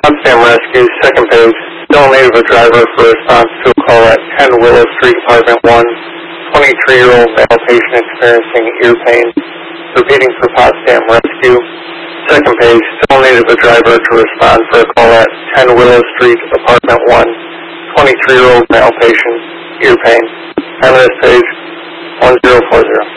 Potsdam Rescue, second page. Still in need of a driver for response to a call at 10 Willow Street, Apartment 1. 23-year-old male patient experiencing ear pain. Repeating for Potsdam Rescue. Second page. Still in need of a driver to respond for a call at 10 Willow Street, Apartment 1. 23-year-old male patient, ear pain. Time of this page, 1040.